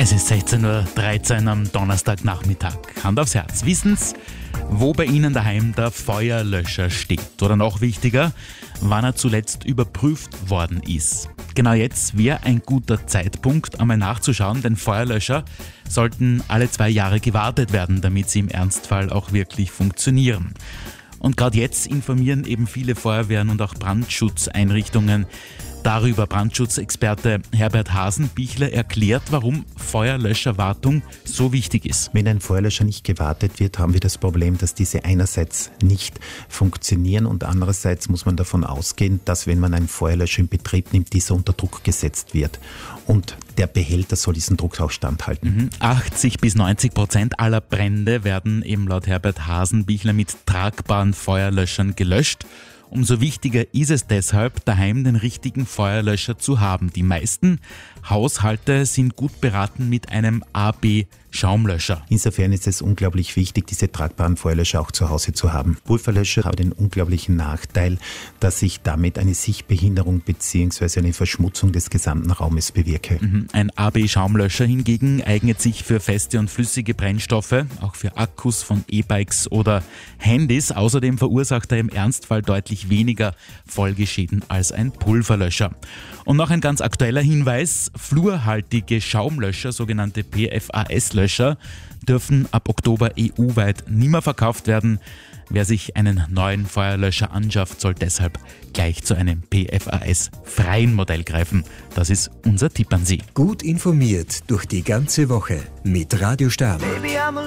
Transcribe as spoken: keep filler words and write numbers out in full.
Es ist sechzehn Uhr dreizehn am Donnerstagnachmittag. Hand aufs Herz. Wissen's, wo bei Ihnen daheim der Feuerlöscher steht? Oder noch wichtiger, wann er zuletzt überprüft worden ist? Genau jetzt wäre ein guter Zeitpunkt, einmal nachzuschauen, denn Feuerlöscher sollten alle zwei Jahre gewartet werden, damit sie im Ernstfall auch wirklich funktionieren. Und gerade jetzt informieren eben viele Feuerwehren und auch Brandschutzeinrichtungen darüber. Brandschutzexperte Herbert Hasenbichler erklärt, warum Feuerlöscherwartung so wichtig ist. Wenn ein Feuerlöscher nicht gewartet wird, haben wir das Problem, dass diese einerseits nicht funktionieren und andererseits muss man davon ausgehen, dass wenn man einen Feuerlöscher in Betrieb nimmt, dieser unter Druck gesetzt wird. Und der Behälter soll diesen Druck auch standhalten. Mhm. achtzig bis neunzig Prozent aller Brände werden eben laut Herbert Hasenbichler mit tragbaren Feuerlöschern gelöscht. Umso wichtiger ist es deshalb, daheim den richtigen Feuerlöscher zu haben. Die meisten Haushalte sind gut beraten mit einem A B-Schaumlöscher. Insofern ist es unglaublich wichtig, diese tragbaren Feuerlöscher auch zu Hause zu haben. Pulverlöscher haben den unglaublichen Nachteil, dass ich damit eine Sichtbehinderung bzw. eine Verschmutzung des gesamten Raumes bewirke. Mhm. Ein A B-Schaumlöscher hingegen eignet sich für feste und flüssige Brennstoffe, auch für Akkus von E-Bikes oder Handys. Außerdem verursacht er im Ernstfall deutlich weniger Folgeschäden als ein Pulverlöscher. Und noch ein ganz aktueller Hinweis: Fluorhaltige Schaumlöscher, sogenannte P F A S-Löscher, dürfen ab Oktober E U-weit nicht mehr verkauft werden. Wer sich einen neuen Feuerlöscher anschafft, soll deshalb gleich zu einem P F A S-freien Modell greifen. Das ist unser Tipp an Sie. Gut informiert durch die ganze Woche mit Radio Stern.